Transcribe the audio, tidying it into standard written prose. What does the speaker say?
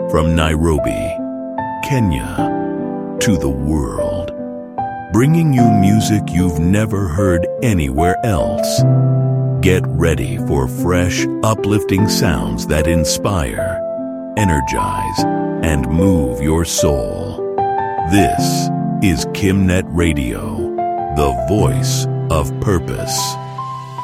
From Nairobi, Kenya, to the world, bringing you music you've never heard anywhere else. Get ready for fresh, uplifting sounds that inspire, energize, and move your soul. This is KimNet Radio, the voice of purpose.